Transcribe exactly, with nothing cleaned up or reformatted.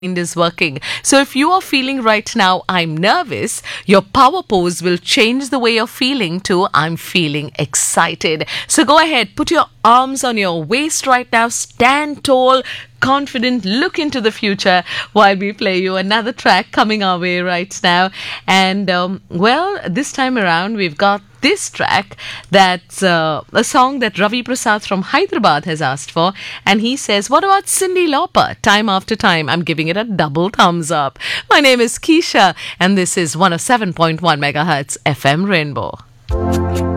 is working. So if you are feeling right now, I'm nervous, your power pose will change the way you're feeling to I'm feeling excited. So go ahead, put your arms on your waist right now, stand tall, confident, look into the future while we play you another track coming our way right now. And um, well, this time around we've got this track that's uh, a song that Ravi Prasad from Hyderabad has asked for, and he says, what about Cyndi Lauper? Time after time, I'm giving it a double thumbs up. My name is Keisha and this is one oh seven point one megahertz F M Rainbow.